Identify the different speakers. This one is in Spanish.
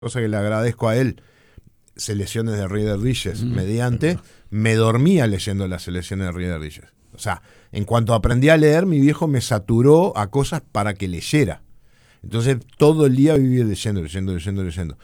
Speaker 1: cosa que le agradezco a él, selecciones de Reader Digest mediante, me dormía leyendo las selecciones de Reader Digest. O sea, en cuanto aprendí a leer, mi viejo me saturó a cosas para que leyera. Entonces todo el día viví leyendo.